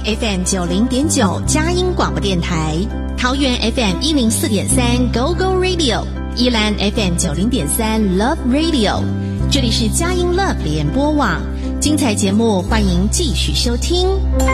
FM 90.9佳音广播电台，桃园 FM 104.3 Go Go Radio， 宜兰 FM 90.3 Love Radio， 这里是佳音 Love 联播网，精彩节目欢迎继续收听。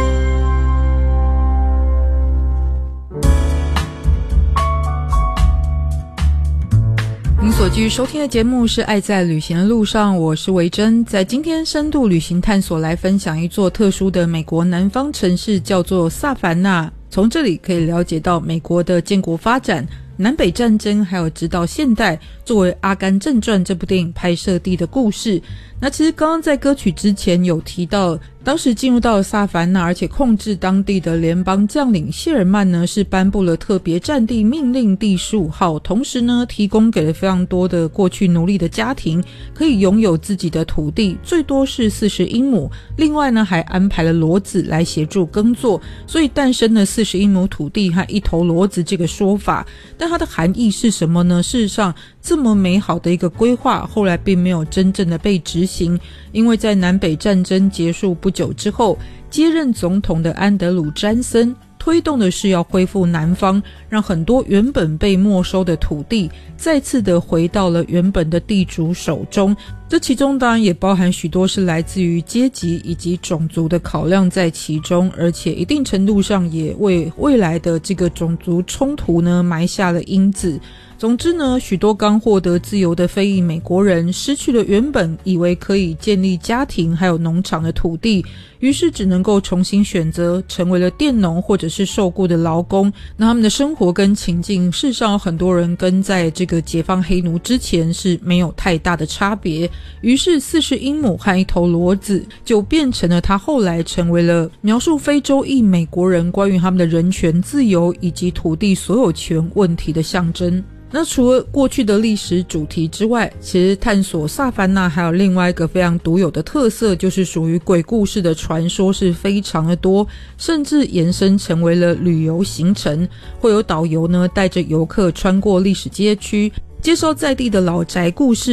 您所继续收听的节目是爱在旅行的路上，我是维珍。在今天深度旅行探索来分享一座特殊的美国南方城市，叫做萨凡纳。从这里可以了解到美国的建国发展、南北战争，还有直到现代作为《阿甘正传》这部电影拍摄地的故事。那其实刚刚在歌曲之前有提到，当时进入到了萨凡纳，而且控制当地的联邦将领谢尔曼呢，是颁布了特别战地命令第15号，同时呢，提供给了非常多的过去奴隶的家庭可以拥有自己的土地，最多是40英亩。另外呢，还安排了骡子来协助耕作，所以诞生了40英亩土地和一头骡子这个说法。但它的含义是什么呢？事实上，这么美好的一个规划，后来并没有真正的被执行，因为在南北战争结束不久之后，接任总统的安德鲁·詹森推动的是要恢复南方，让很多原本被没收的土地再次的回到了原本的地主手中。这其中当然也包含许多是来自于阶级以及种族的考量在其中，而且一定程度上也为未来的这个种族冲突呢埋下了因子。总之呢，许多刚获得自由的非裔美国人失去了原本以为可以建立家庭还有农场的土地，于是只能够重新选择成为了佃农或者是受雇的劳工。那他们的生活跟情境，事实上有很多人跟在这个解放黑奴之前是没有太大的差别。于是40英亩和一头骡子就变成了他后来成为了描述非洲裔美国人关于他们的人权自由以及土地所有权问题的象征。那除了过去的历史主题之外，其实探索萨凡纳还有另外一个非常独有的特色，就是属于鬼故事的传说是非常的多，甚至延伸成为了旅游行程，会有导游呢带着游客穿过历史街区，介绍在地的老宅故事，